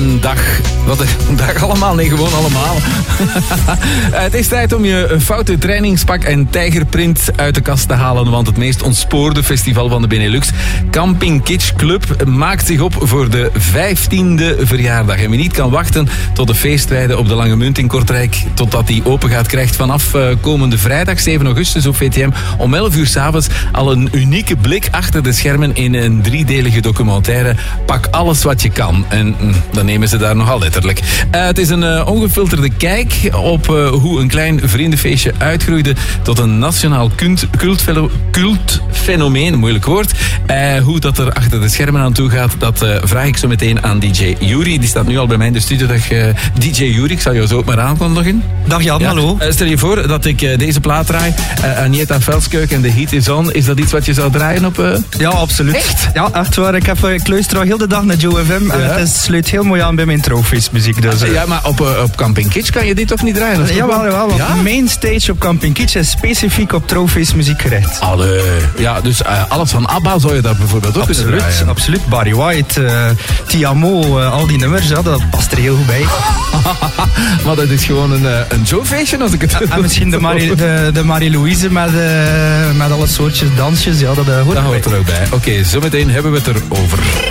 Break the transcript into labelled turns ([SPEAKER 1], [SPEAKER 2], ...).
[SPEAKER 1] een dag. Wat een dag allemaal? Nee, gewoon allemaal. Het is tijd om je foute trainingspak en tijgerprint uit de kast te halen, want het meest ontspoorde festival van de Benelux, Camping Kitsch Club, maakt zich op voor de 15e verjaardag. En wie niet kan wachten tot de feestweide op de Lange Munt in Kortrijk, totdat die open gaat, krijgt vanaf komende vrijdag 7 augustus op VTM om 11 uur 's avonds al een unieke blik achter de schermen in een 3-delige documentaire. Pak alles wat je kan. En dan nemen ze daar nogal letterlijk. Het is een ongefilterde kijk op hoe een klein vriendenfeestje uitgroeide tot een nationaal cultfenomeen, moeilijk woord. Hoe dat er achter de schermen aan toe gaat, dat vraag ik zo meteen aan DJ Yuri. Die staat nu al bij mij in de studio. Dag DJ Yuri, ik zal jou zo ook maar aankondigen.
[SPEAKER 2] Dag Jan,
[SPEAKER 1] ja.
[SPEAKER 2] Hallo.
[SPEAKER 1] Stel je voor dat ik deze plaat draai, Agneta Velskeuk en The Heat Is On. Is dat iets wat je zou draaien op...
[SPEAKER 2] Ja, absoluut.
[SPEAKER 1] Echt?
[SPEAKER 2] Ja, echt waar. Ik luister al heel de dag naar Joe FM en het sluit heel mooi aan bij mijn trouwfeestmuziek. Dus,
[SPEAKER 1] Ja, maar op Camping Kitsch kan je dit toch niet draaien?
[SPEAKER 2] Jawel. Want de main stage op Camping Kitsch is specifiek op trouwfeestmuziek gericht.
[SPEAKER 1] Allee. Ja, dus alles van ABBA zou je daar bijvoorbeeld ook kunnen draaien.
[SPEAKER 2] Absoluut. Barry White, Ti Amo, al die nummers, ja, dat past er heel goed bij.
[SPEAKER 1] Maar dat is gewoon een showfeestje als ik het...
[SPEAKER 2] En misschien de Marie-Louise met alle soortjes dansjes, ja, dat hoort
[SPEAKER 1] er ook bij. Oké, zometeen hebben we het erover.